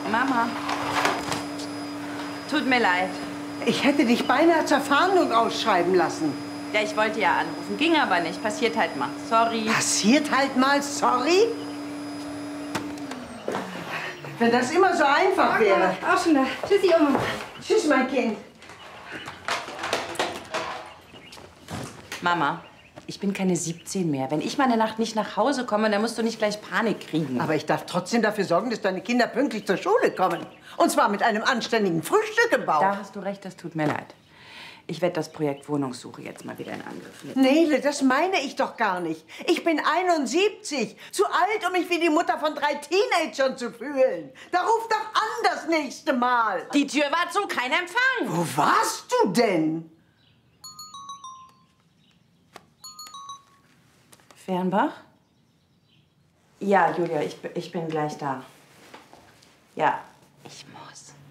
Mama. Tut mir leid. Ich hätte dich beinahe zur Fahndung ausschreiben lassen. Ja, ich wollte ja anrufen. Ging aber nicht. Passiert halt mal. Sorry. Passiert halt mal, sorry? Wenn das immer so einfach wäre. Auch schon da. Tschüssi, Oma. Tschüss, mein Kind. Mama, ich bin keine 17 mehr. Wenn ich mal eine Nacht nicht nach Hause komme, dann musst du nicht gleich Panik kriegen. Aber ich darf trotzdem dafür sorgen, dass deine Kinder pünktlich zur Schule kommen. Und zwar mit einem anständigen Frühstück im Bauch. Da hast du recht, das tut mir leid. Ich werde das Projekt Wohnungssuche jetzt mal wieder in Angriff nehmen. Nele, das meine ich doch gar nicht. Ich bin 71, zu alt, um mich wie die Mutter von 3 Teenagern zu fühlen. Da ruf doch an das nächste Mal. Die Tür war zu, kein Empfang. Wo warst du denn? Fernbach? Ja, Julia, ich bin gleich da. Ja, ich muss.